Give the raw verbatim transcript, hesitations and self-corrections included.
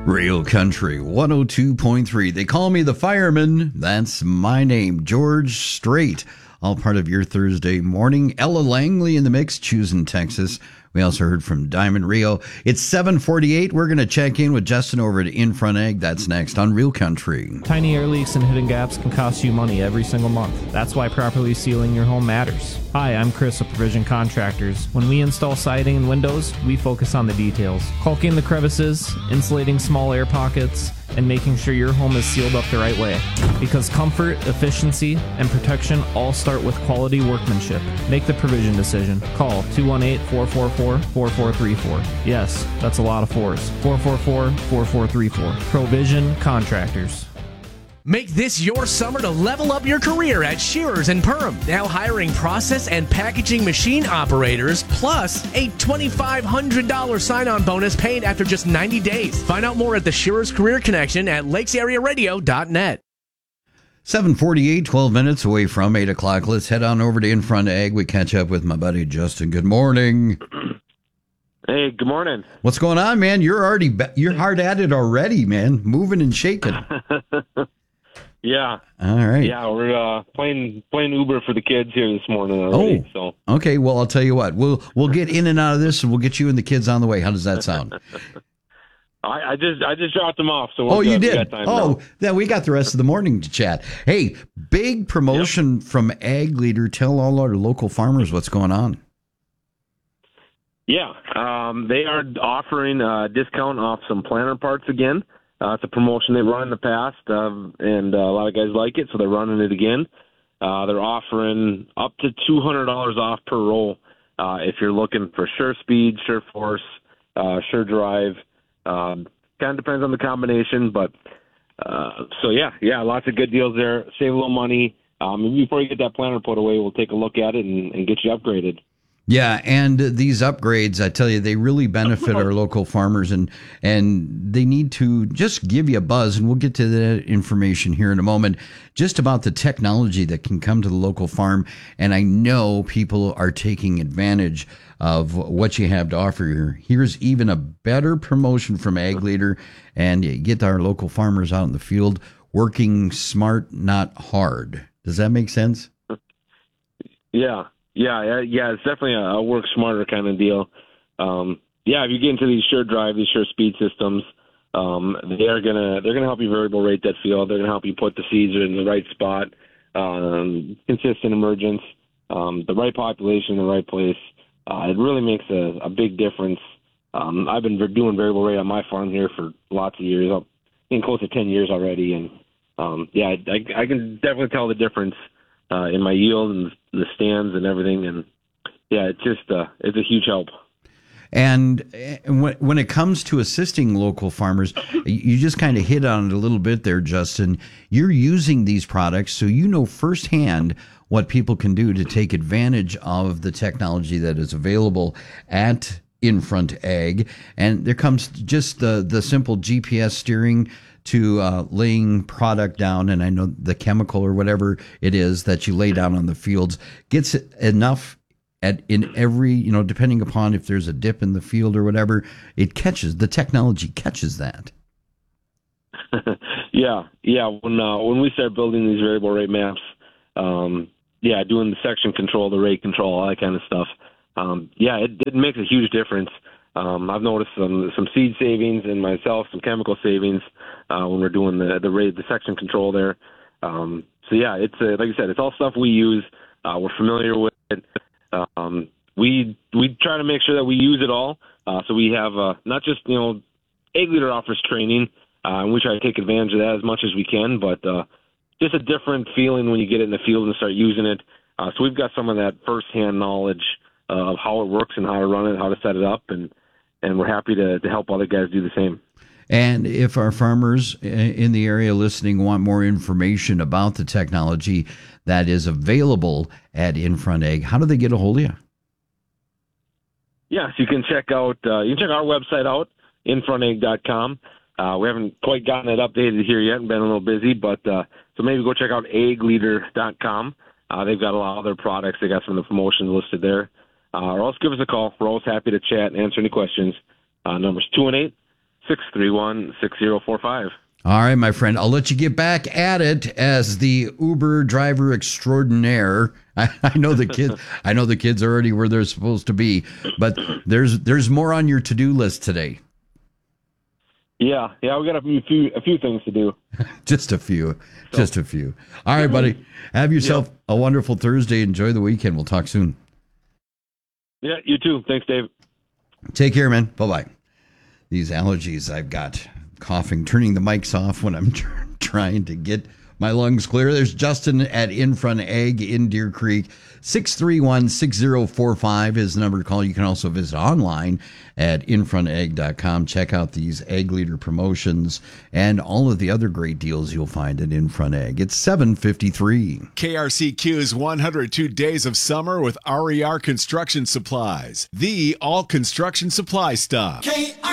Real Country one oh two point three. They call me the fireman. That's my name, George Strait. All part of your Thursday morning. Ella Langley in the mix, choosing Texas. We also heard from Diamond Rio. It's seven forty-eight. We're going to check in with Justin over at In Front Ag. That's next on Real Country. Tiny air leaks and hidden gaps can cost you money every single month. That's why properly sealing your home matters. Hi, I'm Chris of Provision Contractors. When we install siding and windows, we focus on the details. Caulking the crevices, insulating small air pockets, and making sure your home is sealed up the right way. Because comfort, efficiency, and protection all start with quality workmanship. Make the Provision decision. Call two one eight, four four four, four four three four. Yes, that's a lot of fours. four four four, four four three four. Provision Contractors. Make this your summer to level up your career at Shearers and Perm. Now hiring process and packaging machine operators, plus a twenty-five hundred dollars sign-on bonus paid after just ninety days. Find out more at the Shearers Career Connection at lakes area radio dot net. seven forty-eight, twelve minutes away from eight o'clock. Let's head on over to In Front Ag. We catch up with my buddy Justin. Good morning. Hey, good morning. What's going on, man? You're already you're hard at it already, man. Moving and shaking. Yeah. All right. Yeah, we're uh, playing playing Uber for the kids here this morning already. Oh, so okay. Well, I'll tell you what. We'll we'll get in and out of this, and we'll get you and the kids on the way. How does that sound? I, I just I just dropped them off. So we're oh, good. you We did. got time Oh, now. then we got the rest of the morning to chat. Hey, big promotion yep. from Ag Leader. Tell all our local farmers what's going on. Yeah, um, they are offering a discount off some planter parts again. Uh, it's a promotion they've run in the past, uh, and uh, a lot of guys like it, so they're running it again. Uh, they're offering up to two hundred dollars off per roll uh, if you're looking for Sure Speed, Sure Force, uh, Sure Drive. Um, kind of depends on the combination, but uh, so yeah, yeah, lots of good deals there. Save a little money. Um, before you get that planter put away, we'll take a look at it and, and get you upgraded. Yeah, and these upgrades, I tell you, they really benefit our local farmers, and and they need to just give you a buzz, and we'll get to that information here in a moment, just about the technology that can come to the local farm. And I know people are taking advantage of what you have to offer here. Here's even a better promotion from Ag Leader, and you get our local farmers out in the field working smart, not hard. Does that make sense? Yeah. Yeah, yeah, it's definitely a, a work smarter kind of deal. Um, yeah, if you get into these Sure Drive, these Sure Speed systems, um, they are gonna they're gonna help you variable rate that field. They're gonna help you put the seeds in the right spot, um, consistent emergence, um, the right population in the right place. Uh, it really makes a, a big difference. Um, I've been doing variable rate on my farm here for lots of years, up in close to ten years already, and um, yeah, I, I can definitely tell the difference. Uh, in my yield and the stands and everything, and yeah, it's just uh, it's a huge help. And when when it comes to assisting local farmers, you just kind of hit on it a little bit there, Justin. You're using these products, so you know firsthand what people can do to take advantage of the technology that is available at In Front Ag. And there comes just the the simple G P S steering to uh, laying product down, and I know the chemical or whatever it is that you lay down on the fields gets enough at in every, you know, depending upon if there's a dip in the field or whatever, it catches, the technology catches that. yeah, yeah. When uh, when we start building these variable rate maps, um, yeah, doing the section control, the rate control, all that kind of stuff, um, yeah, it, it makes a huge difference. Um, I've noticed some some seed savings in myself, some chemical savings uh, when we're doing the the rate, the section control there. Um, so yeah, it's uh, like I said, it's all stuff we use. Uh, we're familiar with it. Um, we we try to make sure that we use it all. Uh, so we have uh, not just you know, Ag Leader offers training, uh, and we try to take advantage of that as much as we can. But uh, just a different feeling when you get it in the field and start using it. Uh, so we've got some of that firsthand knowledge uh, of how it works and how to run it, how to set it up, and and we're happy to, to help other guys do the same. And if our farmers in the area listening want more information about the technology that is available at In Front Ag, how do they get a hold of you? Yes, you can check out uh, you can check our website out, in front ag dot com. Uh, we haven't quite gotten it updated here yet, been a little busy, but uh, so maybe go check out ag leader dot com. Uh, they've got a lot of other products. They got some of the promotions listed there. Uh, or else give us a call. We're always happy to chat and answer any questions. Uh, number's two one eight, six three one, six zero four five. All right, my friend. I'll let you get back at it as the Uber driver extraordinaire. I, I know the kids. I know the kids are already where they're supposed to be, but there's there's more on your to-do list today. Yeah, yeah, we got a few a few things to do. Just a few, so. just a few. All right, buddy. Have yourself yeah. a wonderful Thursday. Enjoy the weekend. We'll talk soon. Yeah, you too. Thanks, Dave. Take care, man. Bye bye. These allergies I've got. Coughing, turning the mics off when I'm tr- trying to get my lungs clear. There's Justin at In-Front Ag in Deer Creek. six three one, six zero four five is the number to call. You can also visit online at in front ag dot com. Check out these Ag Leader promotions and all of the other great deals you'll find at In-Front Ag. It's seven fifty-three. K R C Q's one hundred two Days of Summer with R E R Construction Supplies, the all construction supply stop. K R C